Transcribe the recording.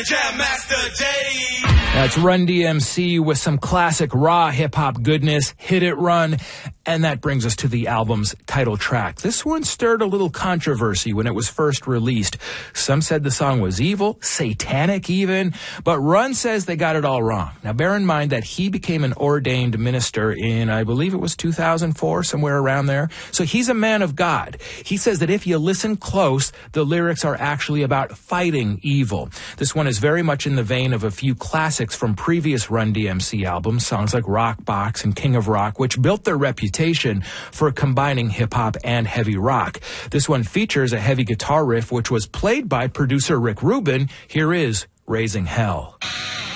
Jam Master Jay. That's Run DMC with some classic raw hip-hop goodness, Hit It Run, and that brings us to the album's title track. This one stirred a little controversy when it was first released. Some said the song was evil, satanic even, but Run says they got it all wrong. Now bear in mind that he became an ordained minister in, I believe it was 2004, somewhere around there. So he's a man of God. He says that if you listen close, the lyrics are actually about fighting evil. This one is very much in the vein of a few classics from previous Run DMC albums, songs like Rock Box and King of Rock, which built their reputation for combining hip-hop and heavy rock. This one features a heavy guitar riff, which was played by producer Rick Rubin. Here is Raising Hell.